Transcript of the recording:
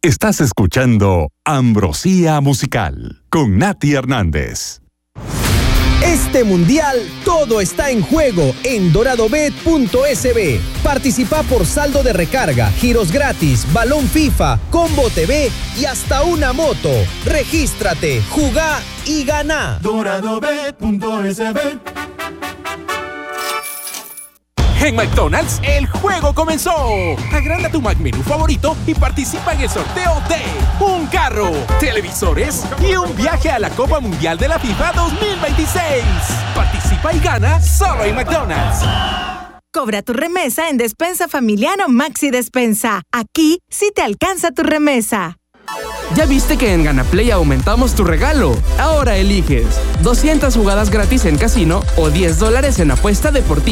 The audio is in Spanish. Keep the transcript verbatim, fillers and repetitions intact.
Estás escuchando Ambrosía Musical con Nati Hernández. Este mundial, todo está en juego en doradobet punto es be. Participa por saldo de recarga, giros gratis, balón FIFA, combo T V y hasta una moto. Regístrate, jugá y ganá. doradobet punto es be. En McDonald's, el juego comenzó. Agranda tu McMenú favorito y participa en el sorteo de un carro, televisores y un viaje a la Copa Mundial de la FIFA dos mil veintiséis. Participa y gana solo en McDonald's. Cobra tu remesa en Despensa Familiar o Maxi Despensa. Aquí sí te alcanza tu remesa. ¿Ya viste que en Ganaplay aumentamos tu regalo? Ahora eliges doscientas jugadas gratis en casino o diez dólares en apuesta deportiva.